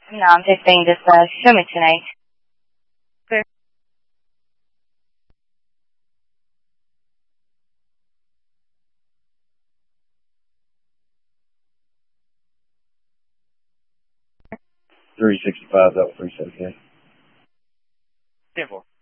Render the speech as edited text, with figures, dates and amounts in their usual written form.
No, I'm just saying just show me tonight. Clear. 365, that was 378. 10-4.